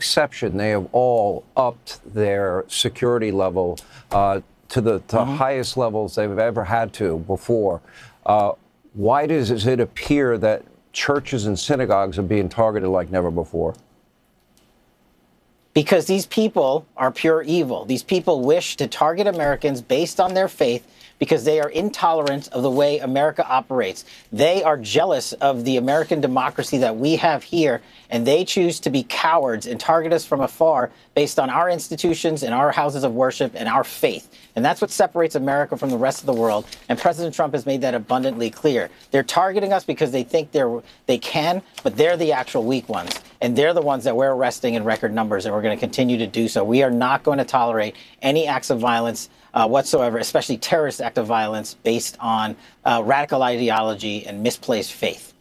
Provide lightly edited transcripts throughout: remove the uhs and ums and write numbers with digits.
exception, they have all upped their security level to the highest levels they've ever had to before. Why does it appear that churches and synagogues are being targeted like never before? Because these people are pure evil. These people wish to target Americans based on their faith because they are intolerant of the way America operates. They are jealous of the American democracy that we have here, and they choose to be cowards and target us from afar based on our institutions and our houses of worship and our faith. And that's what separates America from the rest of the world. And President Trump has made that abundantly clear. They're targeting us because they think they can, but they're the actual weak ones. And they're the ones that we're arresting in record numbers, and we're going to continue to do so. We are not going to tolerate any acts of violence whatsoever, especially terrorist act of violence based on radical ideology and misplaced faith.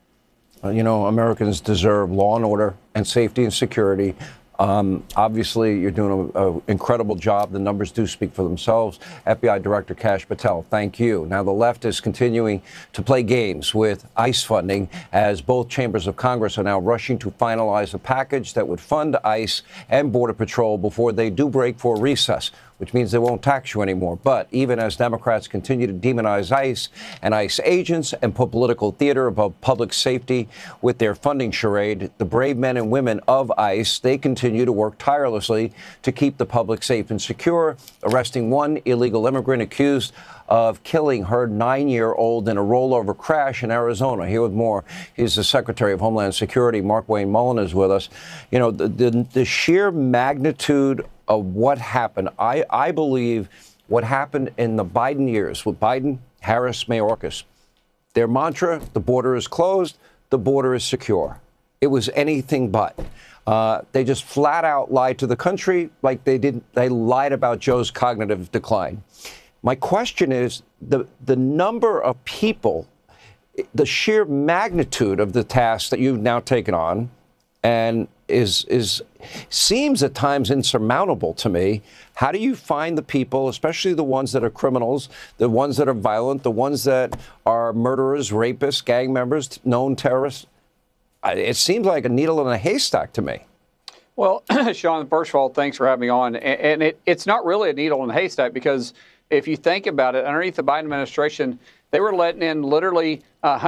You know, Americans deserve law and order and safety and security. Obviously, you're doing an incredible job. The numbers do speak for themselves. FBI Director Kash Patel, thank you. Now, the left is continuing to play games with ICE funding as both chambers of Congress are now rushing to finalize a package that would fund ICE and Border Patrol before they do break for recess, which means they won't tax you anymore. But even as Democrats continue to demonize ICE and ICE agents and put political theater above public safety with their funding charade, the brave men and women of ICE, they continue to work tirelessly to keep the public safe and secure, arresting one illegal immigrant accused of killing her 9-year-old in a rollover crash in Arizona. Here with more, he's the Secretary of Homeland Security, Markwayne Mullin, is with us. You know, the sheer magnitude of what happened, I believe what happened in the Biden years with Biden, Harris, Mayorkas, their mantra, the border is closed, the border is secure. It was anything but. They just flat out lied to the country like they lied about Joe's cognitive decline. My question is the number of people, the sheer magnitude of the task that you've now taken on, and seems at times insurmountable to me. How do you find the people, especially the ones that are criminals, the ones that are violent, the ones that are murderers, rapists, gang members, known terrorists? It seems like a needle in a haystack to me. Well, Sean, first of all, thanks for having me on. And it's not really a needle in a haystack, because if you think about it, underneath the Biden administration, they were letting in literally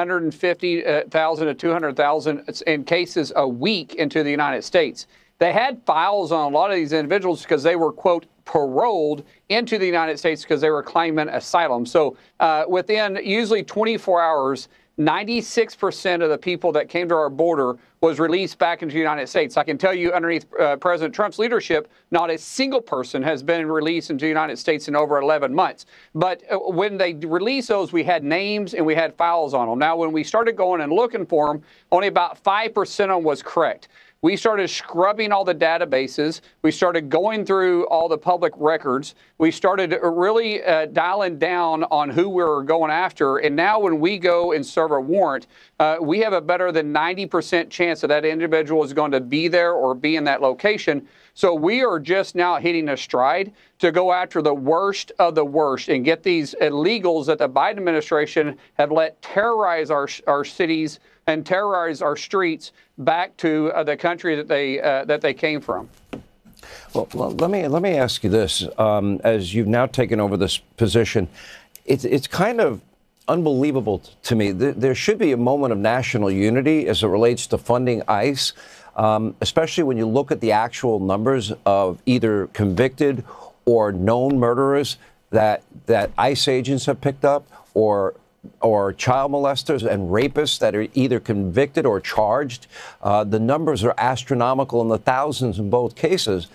150,000 to 200,000 in cases a week into the United States. They had files on a lot of these individuals because they were, quote, paroled into the United States because they were claiming asylum. So within usually 24 hours, 96% of the people that came to our border was released back into the United States. I can tell you, underneath President Trump's leadership, not a single person has been released into the United States in over 11 months. But when they released those, we had names and we had files on them. Now, when we started going and looking for them, only about 5% of them was correct. We started scrubbing all the databases. We started going through all the public records. We started really dialing down on who we were going after. And now when we go and serve a warrant, we have a better than 90% chance that that individual is going to be there or be in that location. So we are just now hitting a stride to go after the worst of the worst and get these illegals that the Biden administration have let terrorize our cities and terrorize our streets back to the country that they came from. Well, let me ask you this: as you've now taken over this position, it's kind of unbelievable to me. There should be a moment of national unity as it relates to funding ICE, especially when you look at the actual numbers of either convicted or known murderers that ICE agents have picked up, or child molesters and rapists that are either convicted or charged. The numbers are astronomical, in the thousands in both cases.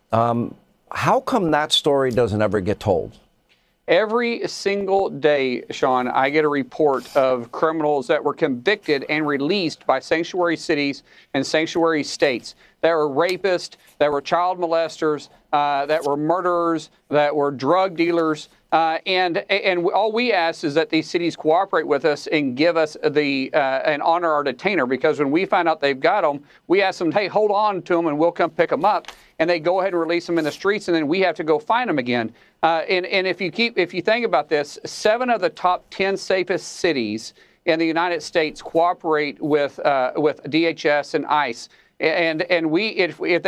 How come that story doesn't ever get told? Every single day, Sean, I get a report of criminals that were convicted and released by sanctuary cities and sanctuary states that were rapists, that were child molesters, that were murderers, that were drug dealers. And all we ask is that these cities cooperate with us and give us and honor our detainer, because when we find out they've got them, we ask them, hey, hold on to them and we'll come pick them up. And they go ahead and release them in the streets, and then we have to go find them again. And if you think about this, 7 of the top 10 safest cities in the United States cooperate with DHS and ICE. And if